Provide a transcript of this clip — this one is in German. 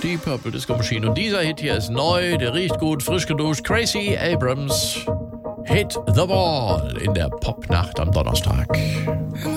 die Purple Disco Machine. Und dieser Hit hier ist neu, der riecht gut, frisch geduscht. Gracie Abrams, Hit the Ball in der Popnacht am Donnerstag.